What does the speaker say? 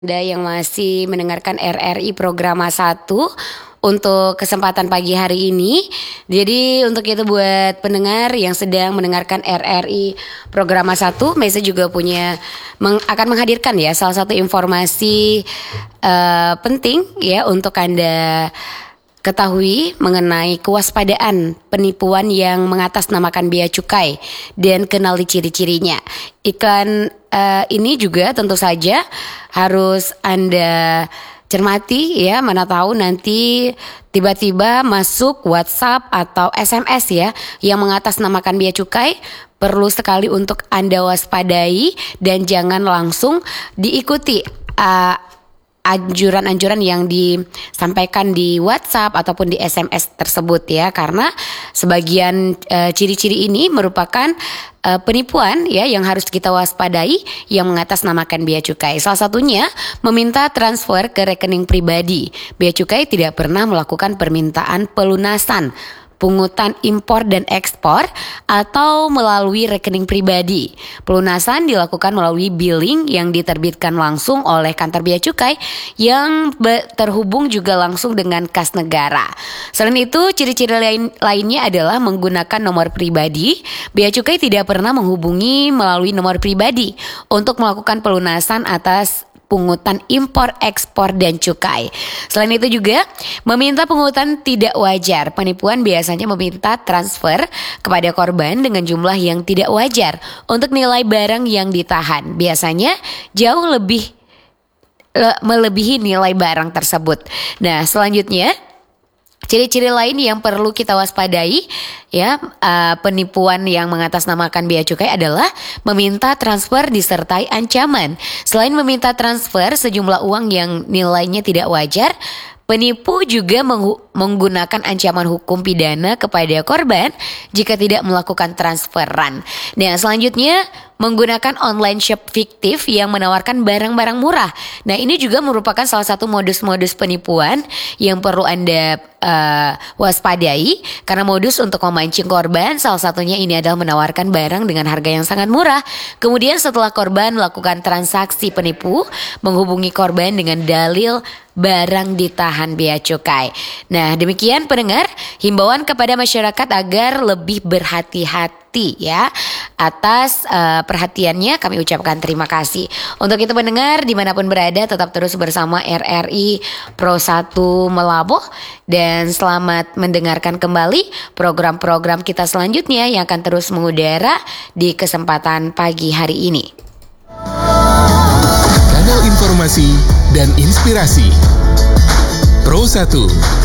Anda yang masih mendengarkan RRI Programa 1 untuk kesempatan pagi hari ini. Jadi untuk itu buat pendengar yang sedang mendengarkan RRI Programa 1, Mesa juga akan menghadirkan ya salah satu informasi penting ya untuk Anda ketahui mengenai kewaspadaan penipuan yang mengatasnamakan bea cukai dan kenali ciri-cirinya. Iklan ini juga tentu saja harus Anda cermati ya, mana tahu nanti tiba-tiba masuk WhatsApp atau SMS ya yang mengatasnamakan bea cukai. Perlu sekali untuk Anda waspadai dan jangan langsung diikuti anjuran-anjuran yang disampaikan di WhatsApp ataupun di SMS tersebut ya, karena sebagian ciri-ciri ini merupakan penipuan ya yang harus kita waspadai yang mengatasnamakan bea cukai. Salah satunya meminta transfer ke rekening pribadi. Bea cukai tidak pernah melakukan permintaan pelunasan pungutan impor dan ekspor atau melalui rekening pribadi. Pelunasan dilakukan melalui billing yang diterbitkan langsung oleh kantor bea cukai yang terhubung juga langsung dengan kas negara. Selain itu, ciri-ciri lainnya adalah menggunakan nomor pribadi. Bea cukai tidak pernah menghubungi melalui nomor pribadi untuk melakukan pelunasan atas pungutan impor, ekspor, dan cukai. Selain itu juga meminta pungutan tidak wajar. Penipuan biasanya meminta transfer kepada korban dengan jumlah yang tidak wajar untuk nilai barang yang ditahan. Biasanya jauh melebihi nilai barang tersebut. Nah, selanjutnya ciri-ciri lain yang perlu kita waspadai ya, penipuan yang mengatasnamakan bea cukai adalah meminta transfer disertai ancaman. Selain meminta transfer sejumlah uang yang nilainya tidak wajar, penipu juga menggunakan ancaman hukum pidana kepada korban jika tidak melakukan transferan. Nah, selanjutnya menggunakan online shop fiktif yang menawarkan barang-barang murah. Nah, ini juga merupakan salah satu modus-modus penipuan yang perlu Anda waspadai, karena modus untuk memancing korban salah satunya ini adalah menawarkan barang dengan harga yang sangat murah. Kemudian setelah korban melakukan transaksi, penipu menghubungi korban dengan dalil barang ditahan bea cukai. Nah, demikian pendengar, himbauan kepada masyarakat agar lebih berhati-hati ya. Atas perhatiannya kami ucapkan terima kasih. Untuk itu pendengar dimanapun berada, tetap terus bersama RRI Pro 1 Melaboh. Dan selamat mendengarkan kembali program-program kita selanjutnya yang akan terus mengudara di kesempatan pagi hari ini. Kanal informasi dan inspirasi Pro 1